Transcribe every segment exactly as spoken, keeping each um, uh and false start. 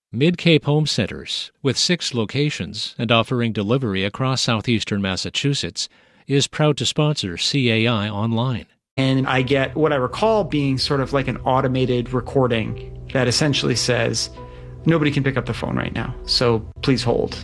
Mid-Cape Home Centers, with six locations and offering delivery across southeastern Massachusetts, is proud to sponsor C A I Online. And I get what I recall being sort of like an automated recording that essentially says, nobody can pick up the phone right now, so please hold.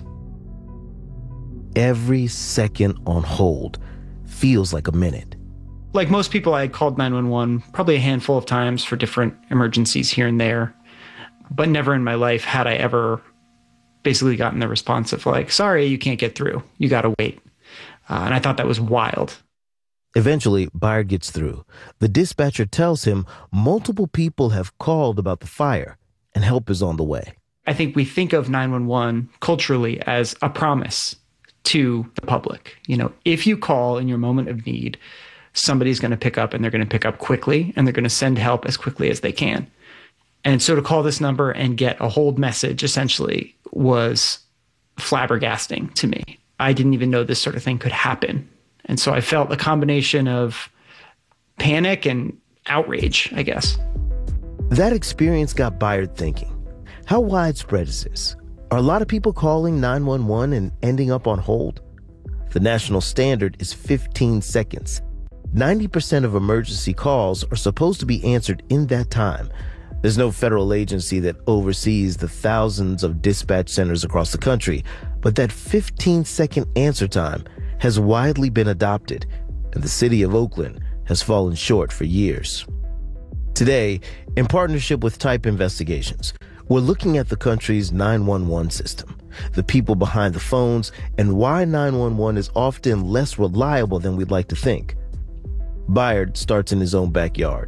Every second on hold feels like a minute. Like most people, I had called nine one one probably a handful of times for different emergencies here and there. But never in my life had I ever basically gotten the response of like, sorry, you can't get through. You got to wait. Uh, and I thought that was wild. Eventually, Byard gets through. The dispatcher tells him multiple people have called about the fire and help is on the way. I think we think of nine one one culturally as a promise to the public. You know, if you call in your moment of need, somebody's going to pick up and they're going to pick up quickly and they're going to send help as quickly as they can. And so to call this number and get a hold message essentially was flabbergasting to me. I didn't even know this sort of thing could happen. And so I felt a combination of panic and outrage, I guess. That experience got Byard thinking. How widespread is this? Are a lot of people calling nine one one and ending up on hold? The national standard is fifteen seconds. ninety percent of emergency calls are supposed to be answered in that time. There's no federal agency that oversees the thousands of dispatch centers across the country, but that fifteen-second answer time has widely been adopted, and the city of Oakland has fallen short for years. Today, in partnership with Type Investigations, we're looking at the country's nine one one system, the people behind the phones, and why nine one one is often less reliable than we'd like to think. Byard starts in his own backyard.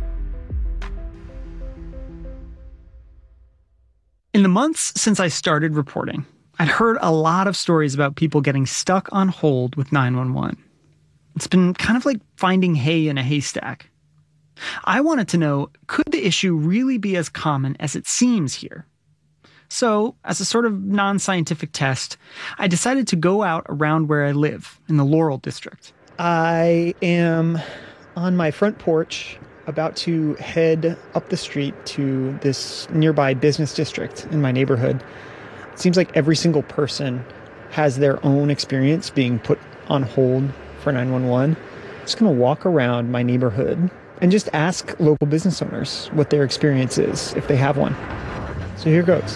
In the months since I started reporting, I'd heard a lot of stories about people getting stuck on hold with nine one one. It's been kind of like finding hay in a haystack. I wanted to know, could the issue really be as common as it seems here? So, as a sort of non-scientific test, I decided to go out around where I live, in the Laurel district. I am on my front porch, about to head up the street to this nearby business district in my neighborhood. It seems like every single person has their own experience being put on hold for nine one one. I'm just going to walk around my neighborhood and just ask local business owners what their experience is, if they have one. So here goes.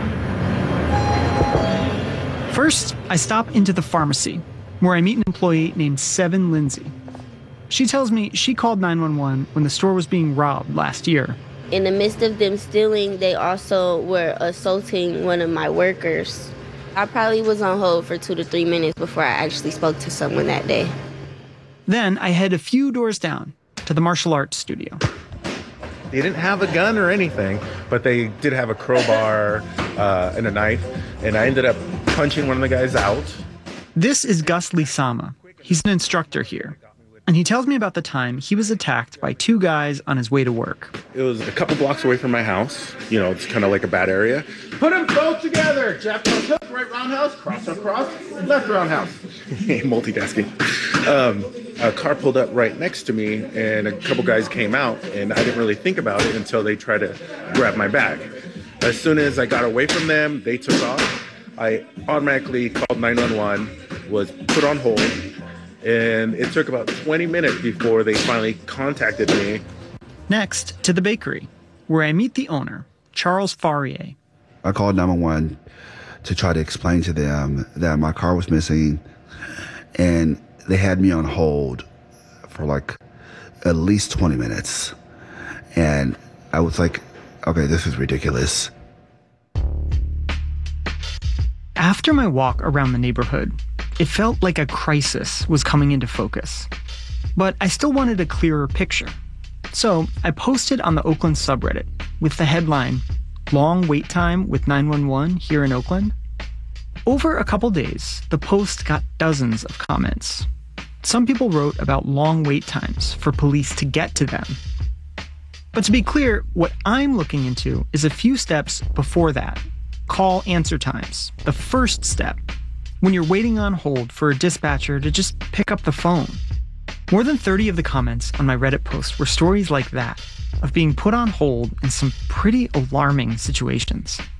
First, I stop into the pharmacy, where I meet an employee named Seven Lindsay. She tells me she called nine one one when the store was being robbed last year. In the midst of them stealing, they also were assaulting one of my workers. I probably was on hold for two to three minutes before I actually spoke to someone that day. Then I head a few doors down to the martial arts studio. They didn't have a gun or anything, but they did have a crowbar uh, and a knife, and I ended up punching one of the guys out. This is Gus Lisama. He's an instructor here. And he tells me about the time he was attacked by two guys on his way to work. It was a couple blocks away from my house. You know, it's kind of like a bad area. Put them both together. Jab, cross, hook, right roundhouse, cross, up, cross, left roundhouse. Multitasking. Um, a car pulled up right next to me, and a couple guys came out, and I didn't really think about it until they tried to grab my bag. As soon as I got away from them, they took off. I automatically called nine one one, was put on hold. And it took about twenty minutes before they finally contacted me. Next, to the bakery, where I meet the owner, Charles Faurier. I called nine one one to try to explain to them that my car was missing, and they had me on hold for like at least twenty minutes. And I was like, okay, this is ridiculous. After my walk around the neighborhood, it felt like a crisis was coming into focus. But I still wanted a clearer picture. So I posted on the Oakland subreddit with the headline, "Long Wait Time with nine one one Here in Oakland." Over a couple days, the post got dozens of comments. Some people wrote about long wait times for police to get to them. But to be clear, what I'm looking into is a few steps before that. Call answer times, the first step, when you're waiting on hold for a dispatcher to just pick up the phone. More than thirty of the comments on my Reddit post were stories like that, of being put on hold in some pretty alarming situations.